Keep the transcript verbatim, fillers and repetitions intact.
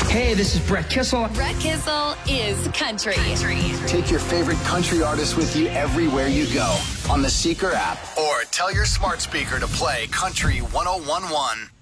Hey, this is Brett Kissel. Brett Kissel is country. country. Take your favorite country artists with you everywhere you go on the Seeker app, or tell your smart speaker to play Country one oh one one.